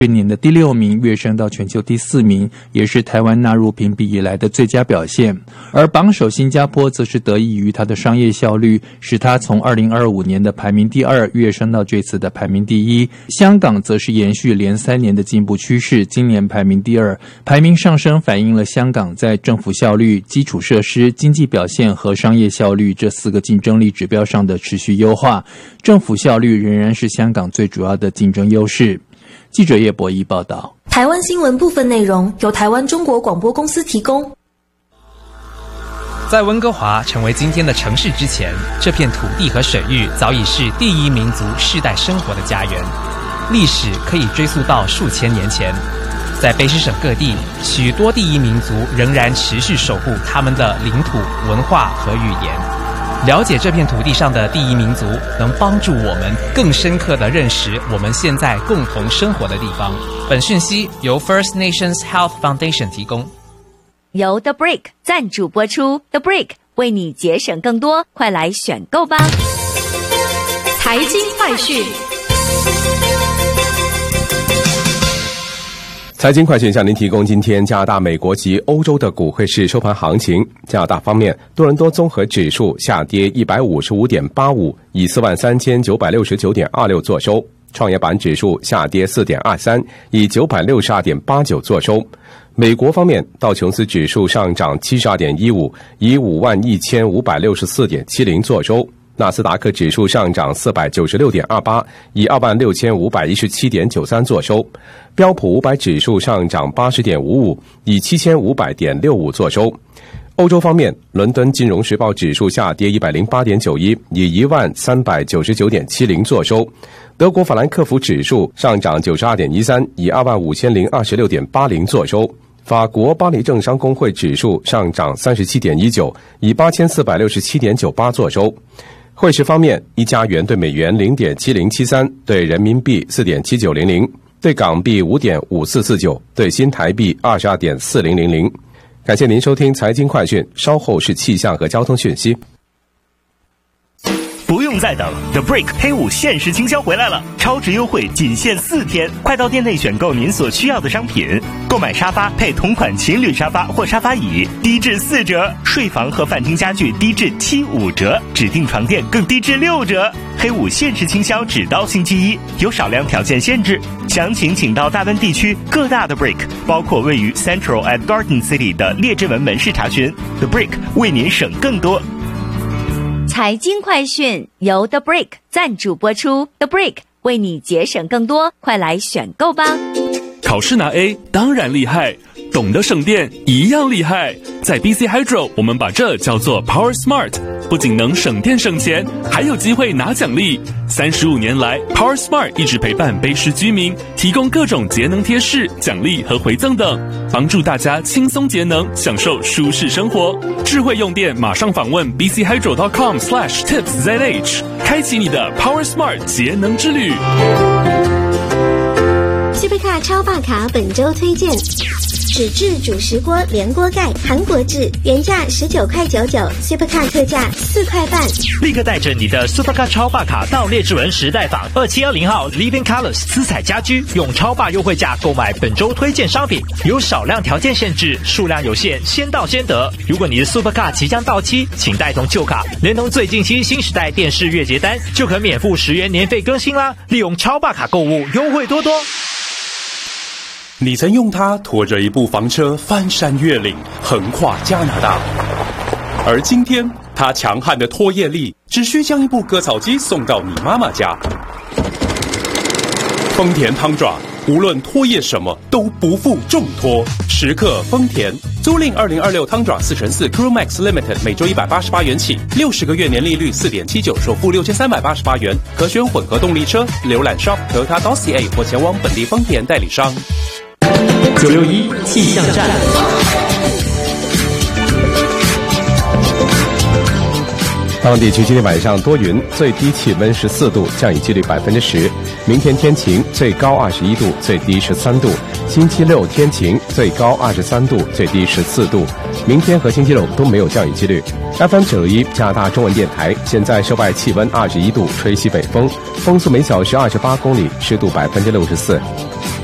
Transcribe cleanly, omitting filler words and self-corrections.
去年的第6名跃升到全球第4名，也是台湾纳入评比以来的最佳表现。而榜首新加坡则是得益于它的商业效率，使它从2025年的排名第2跃升到这次的排名第1。香港则是延续连3年的进步趋势，今年排名第2，排名上升反映了香港在政府效率、基础设施、经济表现和商业效率这4个竞争力指标上的持续优化。政府效率仍然是香港最主要的竞争优势。记者叶博弈报道。 台湾新闻部分内容由台湾中国广播公司提供。 在温哥华成为今天的城市之前，这片土地和水域早已是第一民族世代生活的家园，历史可以追溯到数千年前。在卑诗省各地，许多第一民族仍然持续守护他们的领土、文化和语言。了解这片土地上的第一民族，能帮助我们更深刻地认识我们现在共同生活的地方。本讯息由 First Nations Health Foundation 提供， 由 The Brick 赞助播出。The Brick 为你节省更多，快来选购吧！ 财经快讯。 财经快讯向您提供今天加拿大、美国及欧洲的股汇市收盘行情。加拿大方面，多伦多综合指数下跌 155.85， 以 43,969.26 作收；创业板指数下跌 4.23， 以 962.89 作收。美国方面，道琼斯指数上涨 72.15， 以 51,564.70 作收；纳斯达克指数上涨 496.28， 以 26,517.93 作收；标普500指数上涨 80.55， 以 7,500.65 作收。欧洲方面，伦敦金融时报指数下跌 108.91， 以 1399.70 作收；德国法兰克福指数上涨 92.13， 以 25,026.80 作收；法国巴黎政商工会指数上涨 37.19， 以 8467.98 作收。汇市方面，一加元对美元 0.7073， 对人民币 4.7900， 对港币 5.5449， 对新台币 22.4000。感谢您收听财经快讯，稍后是气象和交通讯息。 不用再等 ，The Brick 黑五限时倾销回来了，超值优惠仅限4天，快到店内选购您所需要的商品。购买沙发配同款情侣沙发或沙发椅，低至4折；睡房和饭厅家具低至75折，指定床垫更低至6折。黑五限时倾销只到星期一，有少量条件限制。详情请到大温地区各大的 Brick， 包括位于 Central at Garden City 的列治文门市查询。The Brick 为您省更多。 财经快讯由 The Brick 赞助播出。The Brick 为你节省更多，快来选购吧！ 考试拿 A 当然厉害，懂得省电一样厉害。在 BC Hydro， 我们把这叫做 Power Smart， 不仅能省电省钱，还有机会拿奖励。35年来 ，Power Smart 一直陪伴卑诗居民，提供各种节能贴士、奖励和回赠等，帮助大家轻松节能，享受舒适生活。智慧用电，马上访问 bchydro.com/tipszh， 开启你的 Power Smart 节能之旅。 Supercar 超霸卡本周推荐：纸质主食锅连锅盖，韩国制，原价19.99块，Supercar 特价4块半。 立刻带着你的 Supercar 超霸卡到列治文时代坊2710号 Living Colors 私彩家居，用超霸优惠价购买本周推荐商品，有少量条件限制，数量有限，先到先得。如果你的 Supercar 即将到期，请带同旧卡，连同最近期新时代电视月结单，就可免付10元年费更新啦！利用超霸卡购物，优惠多多。 你曾用它拖着一部房车翻山越岭，横跨加拿大，而今天它强悍的拖曳力只需将一部割草机送到你妈妈家。丰田汤爪，无论拖曳什么都不负重托，时刻丰田。租赁2026汤爪4x4 Crew Max Limited， 每周188元起，60个月年利率 4.79%， 首付6388元，可选混合动力车。浏览 shop.toyota.ca 或前往本地丰田代理商。 961气象站。 大温地区今天晚上多云，最低气温14度，降雨几率10%。明天天晴，最高21度，最低13度。星期六天晴，最高23度，最低14度。明天和星期六都没有降雨几率。FM 961加拿大中文电台，现在室外气温21度，吹西北风，风速每小时28公里，湿度64%。